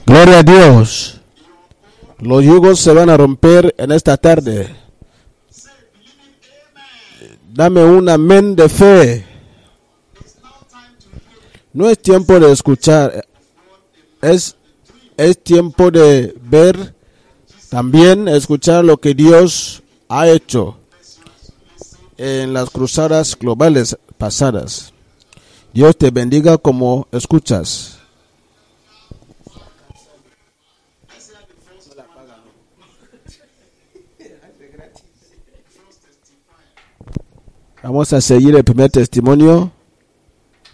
Gloria a Dios. Los yugos se van a romper en esta tarde. Dame un amén de fe. No es tiempo de escuchar, es tiempo de ver, también escuchar lo que Dios ha hecho en las cruzadas globales pasadas. Dios te bendiga como escuchas. Vamos a seguir el primer testimonio.